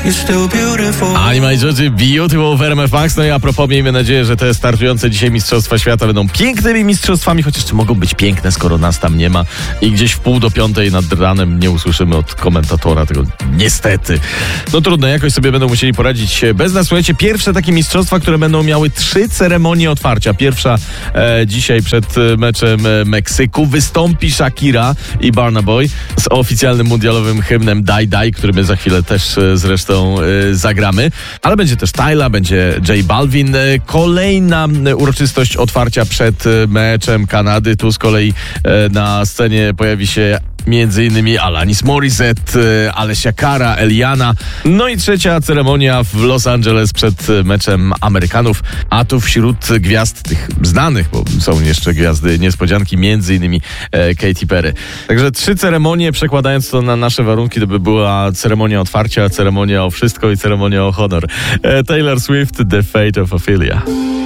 you're still beautiful. Ani moi drodzy, beautiful w RMF Max. No i a propos, miejmy nadzieję, że te startujące dzisiaj Mistrzostwa Świata będą pięknymi mistrzostwami, chociaż czy mogą być piękne, skoro nas tam nie ma i gdzieś w 4:30 nad ranem nie usłyszymy od komentatora tego, niestety. No trudno, jakoś sobie będą musieli poradzić bez nas. Słuchajcie, pierwsze takie mistrzostwa, które będą miały 3 ceremonie otwarcia. Pierwsza dzisiaj przed meczem Meksyku wystąpi Shakira i Burna Boy z oficjalnym mundialowym hymnem Die Die, który my za chwilę też zresztą zagramy. Ale będzie też Tyla, będzie J Balvin. Kolejna uroczystość otwarcia przed meczem Kanady. Tu z kolei na scenie pojawi się między Alanis Morissette, Alessia Cara, Eliana. No i trzecia ceremonia w Los Angeles przed meczem Amerykanów. A tu wśród gwiazd tych znanych, bo są jeszcze gwiazdy niespodzianki, między innymi Katy Perry. Także 3 ceremonie, przekładając to na nasze warunki, to by była ceremonia otwarcia, ceremonia o wszystko i ceremonia o honor. Taylor Swift, The Fate of Ophelia.